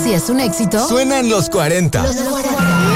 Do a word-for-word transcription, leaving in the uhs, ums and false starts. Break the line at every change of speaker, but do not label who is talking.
Si es un éxito,
suena en los cuarenta.
Los cuarenta.